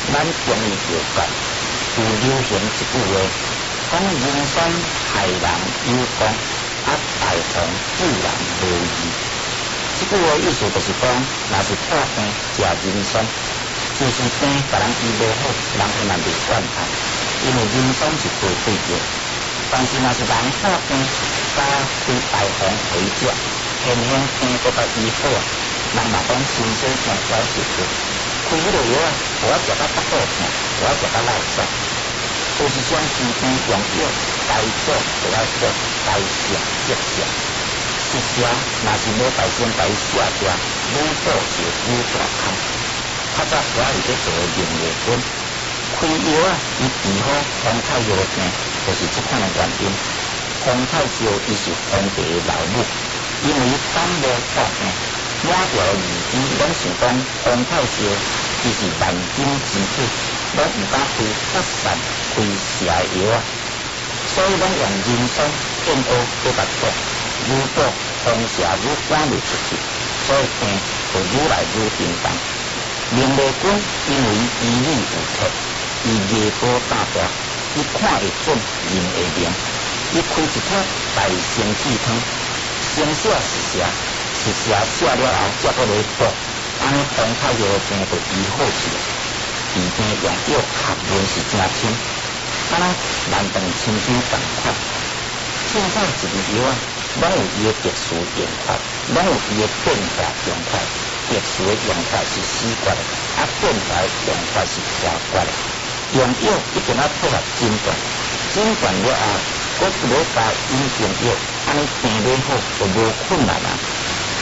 咱中医药界有流行一句话，讲人参害人有功，大红治人无益。这句话意思就是讲，若是破病食人参，就是病甲人医无好，人会难被管他，因为人参是高贵药。但是若是人破病，加对大红回食，偏偏病搁甲医好，人嘛讲身体痛怪是出，开迄个药啊，我食到腹肚痛，我食到落屎，就是想生病用药，该做就要做，该食即食。一食若是无大身大写着，愈补就愈大坑。较早我伫咧做营业本，开药啊，伊治好红太药病，就是即款的原因。红太椒伊是皇帝的老母，因为胆无破病，满条二字拢想讲红太椒伊是万金之体，拢毋敢开发散开邪药啊，所以拢用人参见乌去甲补。愈补风邪愈赶入出去，所以病就愈来愈频繁。明月君因为医理有特，伊夜波大大，伊看会准，人会灵。伊开一盒大生气汤，先写是写了后，才搁来补，安尼红太药病就医好去了。治病用药学问是真深，敢若万病千身共款。凊彩一味药啊，拢有伊的特殊用法，拢有伊的变化用法。特殊的用法是死决的，变化的用法是活决的。用药一定要配合诊断，诊断了后，搁一个加引用药，安尼病理好就无困难啊。